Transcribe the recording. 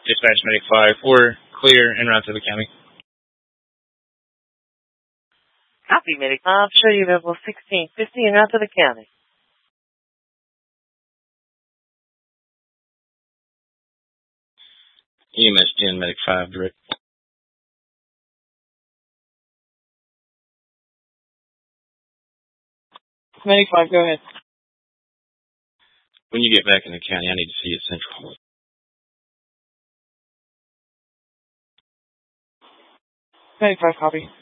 Dispatch Medic 5, we're clear en route to the county. Copy, Medic 5. Show you level 1650 en route to the county. EMS 10, Medic 5, direct. Medic 5, go ahead. When you get back in the county, I need to see you at Central. Medic 5, copy.